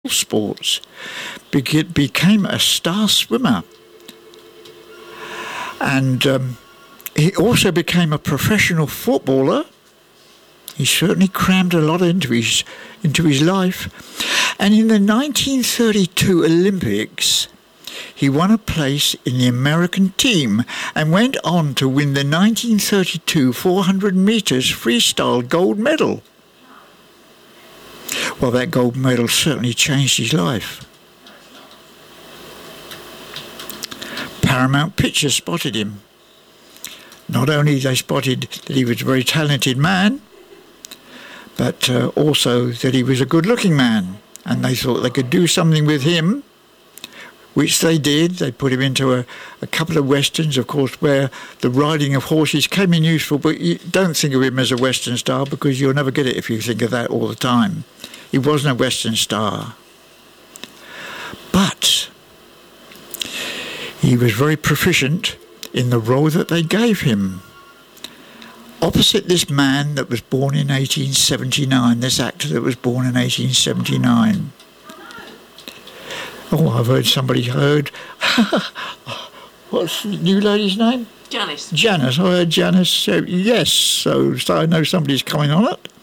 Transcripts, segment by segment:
sports, became a star swimmer. And he also became a professional footballer. He certainly crammed a lot into his life. And in the 1932 Olympics, he won a place in the American team and went on to win the 1932 400 metres freestyle gold medal. Well, that gold medal certainly changed his life. Paramount Pictures spotted him. Not only they spotted that he was a very talented man, but also that he was a good-looking man. And they thought they could do something with him, which they did. They put him into a couple of westerns, of course, where the riding of horses came in useful, but you don't think of him as a western star because you'll never get it if you think of that all the time. He wasn't a western star. But he was very proficient in the role that they gave him. Opposite this man that was born in 1879, this actor that was born in 1879. Oh, I've heard somebody heard. What's the new lady's name? Janice. Janice. I heard Janice. Yes, so I know somebody's coming on it.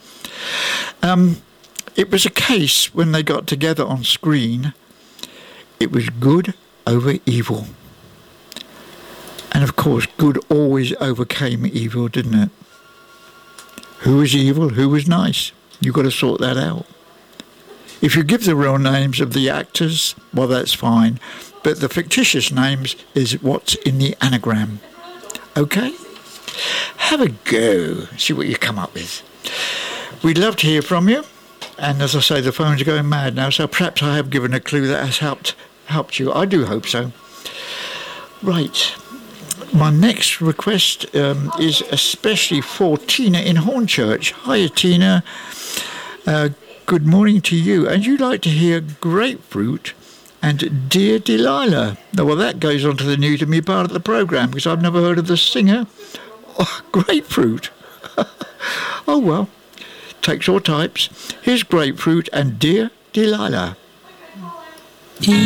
It was a case when they got together on screen. It was good over evil. And of course, good always overcame evil, didn't it? Who was evil? Who was nice? You've got to sort that out. If you give the real names of the actors, well, that's fine. But the fictitious names is what's in the anagram. Okay? Have a go. See what you come up with. We'd love to hear from you. And as I say, the phones are going mad now, so perhaps I have given a clue that has helped you. I do hope so. Right. My next request is especially for Tina in Hornchurch. Hiya, Tina. Good morning to you. And you'd like to hear Grapefruit and Dear Delilah. Well, that goes on to the new to me part of the programme because I've never heard of the singer. Oh, Grapefruit. Oh, well. Takes all types. Here's Grapefruit and Dear Delilah.